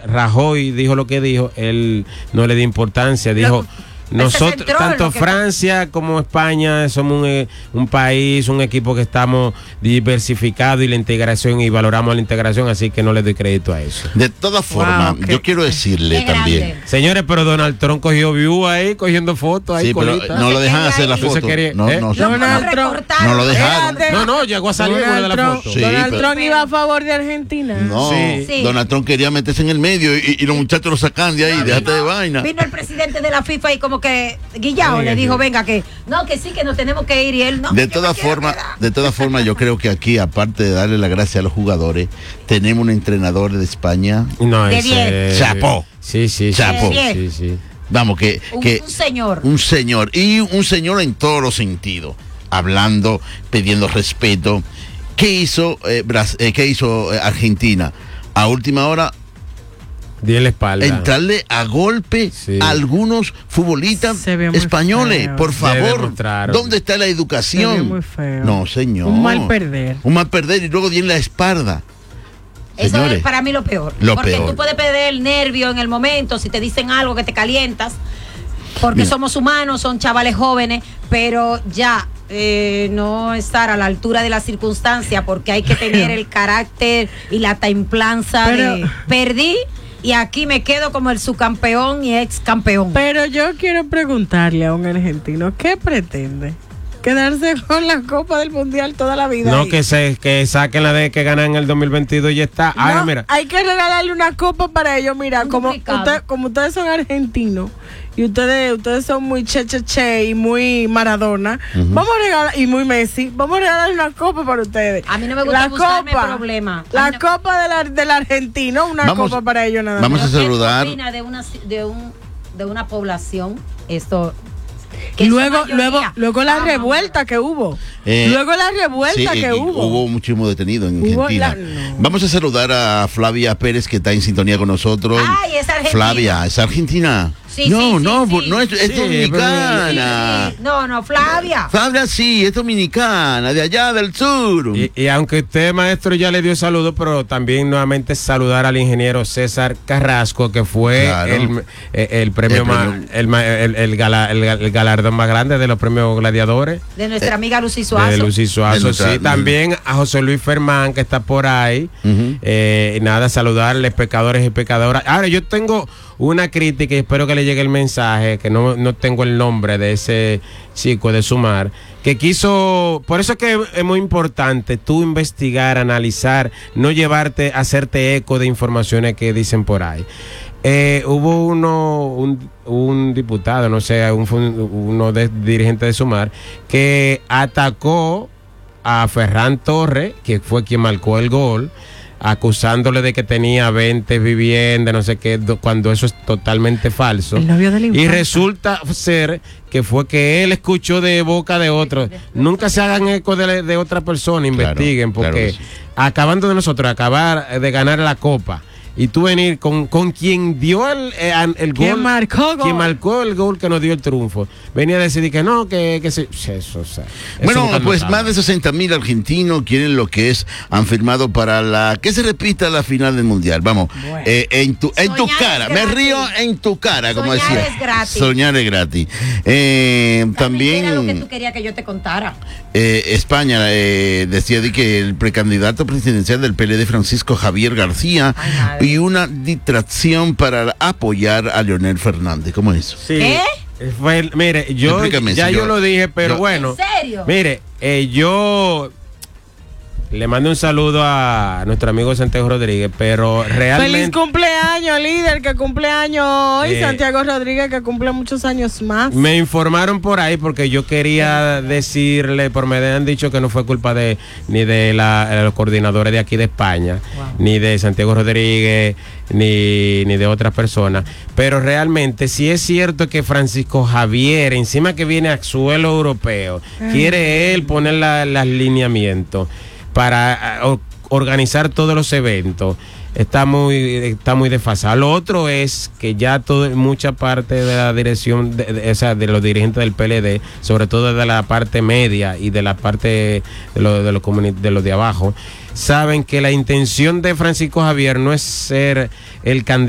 rajó y dijo lo que dijo, él no le dio importancia, dijo... Nosotros, tanto Francia como España, somos un país, un equipo que estamos diversificados y la integración y valoramos la integración, así que no le doy crédito a eso. De todas formas, yo quiero decirle también. Señores, pero Donald Trump cogió view ahí, cogiendo fotos ahí. Sí, pero no lo dejan hacer la foto. Donald Trump no lo dejaron. No, llegó a salir una de las fotos. Donald Trump iba a favor de Argentina. No, Donald Trump quería meterse en el medio y los muchachos lo sacan de ahí, déjate de vaina. Vino el presidente de la FIFA y como que Guillao le dijo, venga, que sí, que nos tenemos que ir, y él no. De todas formas, yo creo que aquí, aparte de darle la gracia a los jugadores, tenemos un entrenador de España. No, Chapó. Sí. Chapó. Sí. Vamos, un señor en todos los sentidos, hablando, pidiendo respeto. ¿Qué hizo Argentina? A última hora, dio la espalda. Entrarle a golpe a algunos futbolistas españoles. Feo. Por favor, ¿dónde está la educación? Se ve muy feo. No, señor. Un mal perder y luego dio en la espalda. Eso Señores, es para mí lo peor. Porque tú puedes perder el nervio en el momento si te dicen algo que te calientas. Porque somos humanos, son chavales jóvenes, pero ya no estar a la altura de la circunstancia, porque hay que tener el carácter y la templanza de perdí. Y aquí me quedo como el subcampeón y ex campeón. Pero yo quiero preguntarle a un argentino, ¿qué pretende? ¿Quedarse con la Copa del Mundial toda la vida? No, que saquen la de que ganan en el 2022 y ya está. No, mira. Hay que regalarle una copa para ellos. Mira, como ustedes son argentinos y ustedes son muy che y muy Maradona, vamos a regalar, y muy Messi, vamos a regalarle una copa para ustedes. A mí no me gusta buscarme problema. La copa del argentino, copa para ellos nada más. Vamos a saludar. ¿Qué opina de una población esto? Y luego la revuelta que hubo. Hubo muchísimos detenidos en Argentina. Vamos a saludar a Flavia Pérez, que está en sintonía con nosotros. Ay, es argentina. Flavia, ¿es argentina? Sí, es dominicana. No, Flavia. Flavia sí, es dominicana, de allá del sur. Y aunque usted, maestro, ya le dio saludos, pero también nuevamente saludar al ingeniero César Carrasco, que fue el premio el galardón más grande de los premios Gladiadores. De nuestra amiga Lucy Suazo. De Lucy Suazo, sí. También a José Luis Fermán, que está por ahí. Saludarles, pecadores y pecadoras. Ahora, yo tengo una crítica y espero que le llegue el mensaje, que no tengo el nombre de ese chico de Sumar, que quiso, por eso es que es muy importante tú investigar, analizar, no llevarte, hacerte eco de informaciones que dicen por ahí. Hubo un diputado, no sé, uno de dirigentes de Sumar, que atacó a Ferran Torres, que fue quien marcó el gol, acusándole de que tenía 20 viviendas, no sé qué, cuando eso es totalmente falso. Y resulta ser que fue que él escuchó de boca de otro. Nunca se hagan eco de otra persona, investiguen, porque acabando de nosotros, acabar de ganar la Copa, y tú venir con quien dio el gol, quien marcó el gol que nos dio el triunfo, venía a decidir que no, que sí, eso, o sea, bueno, pues más de 60,000 argentinos quieren lo que han firmado para que se repita la final del mundial. Vamos, en tu cara, me río en tu cara, como decía. Soñar es gratis. Soñar es gratis. También era lo que tú querías que yo te contara. España decía que el precandidato presidencial del PLD, Francisco Javier García, y una distracción para apoyar a Leonel Fernández. ¿Cómo es eso? Sí. Mire, yo lo dije, pero bueno. ¿En serio? Mire, yo le mando un saludo a nuestro amigo Santiago Rodríguez, pero realmente... ¡Feliz cumpleaños, líder, que cumpleaños hoy! Santiago Rodríguez, que cumple muchos años más. Me informaron por ahí porque yo quería decirle, me han dicho que no fue culpa ni de los coordinadores de aquí de España, ni de Santiago Rodríguez, ni de otras personas, pero realmente sí es cierto que Francisco Javier, encima que viene a suelo europeo, quiere él poner los lineamientos para organizar todos los eventos. Está muy desfasado. Lo otro es que ya mucha parte de la dirección, de los dirigentes del PLD, sobre todo de la parte media y de la parte de los de abajo, saben que la intención de Francisco Javier no es ser el candidato